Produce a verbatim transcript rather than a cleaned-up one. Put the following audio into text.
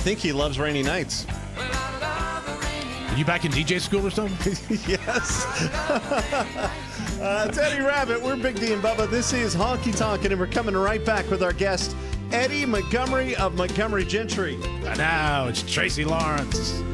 think he loves rainy nights. Are you back in D J school or something? Yes. uh, it's Eddie Rabbit. We're Big D and Bubba. This is Honky Tonkin', and we're coming right back with our guest, Eddie Montgomery of Montgomery Gentry. And now it's Tracy Lawrence.